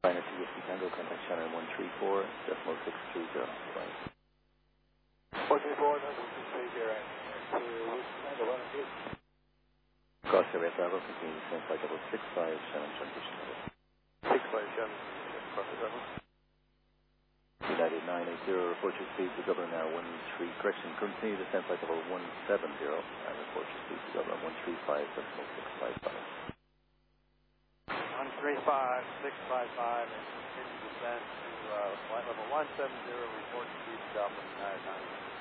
China to Whiskey Tango, contact Shannon 134, decimal 630. Bye. 134, that's 163 here, to Whiskey Tango, 1 Cross area travel, continue the same flight level 65, Shannon transition level. 65 Shannon, cross level. United 980, report your speed to Dublin now 13, correction, continue the same flight level 170, and report your speed to Dublin 135, decimal 655. 135, 655, and continue descent to flight level 170, report speed to Dublin, United 980.